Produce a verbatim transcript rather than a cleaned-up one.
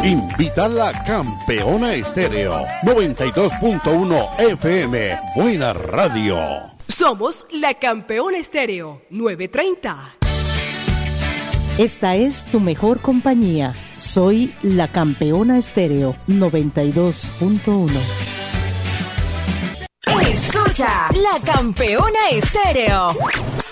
Invita la Campeona Estéreo noventa y dos punto uno F M. Buena radio. Somos la Campeona Estéreo novecientos treinta. Esta es tu mejor compañía. Soy la Campeona Estéreo noventa y dos punto uno. Escucha la Campeona Estéreo.